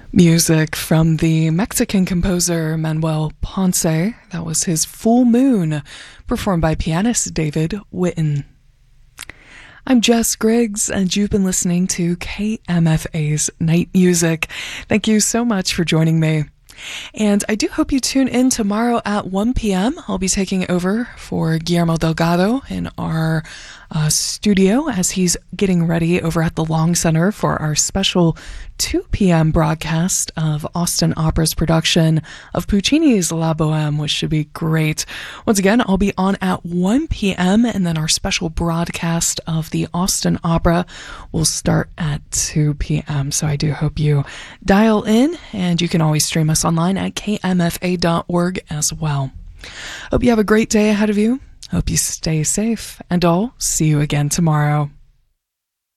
Music from the Mexican composer Manuel Ponce. That was his Full Moon, performed by pianist David Witten. I'm Jess Griggs, and you've been listening to KMFA's Night Music. Thank you so much for joining me. And I do hope you tune in tomorrow at 1 p.m. I'll be taking over for Guillermo Delgado in our studio as he's getting ready over at the Long Center for our special 2 p.m. broadcast of Austin Opera's production of Puccini's La Boheme, which should be great. Once again, I'll be on at 1 p.m. and then our special broadcast of the Austin Opera will start at 2 p.m. So I do hope you dial in, and you can always stream us online at kmfa.org as well. Hope you have a great day ahead of you. Hope you stay safe, and I'll see you again tomorrow.